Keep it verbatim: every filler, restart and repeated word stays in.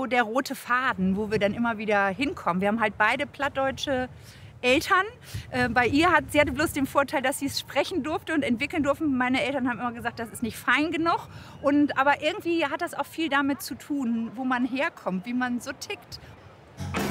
der rote Faden, wo wir dann immer wieder hinkommen. Wir haben halt beide plattdeutsche Eltern. Äh, bei ihr hat sie hatte bloß den Vorteil, dass sie es sprechen durfte und entwickeln durften. Meine Eltern haben immer gesagt, das ist nicht fein genug. Und, aber irgendwie hat das auch viel damit zu tun, wo man herkommt, wie man so tickt.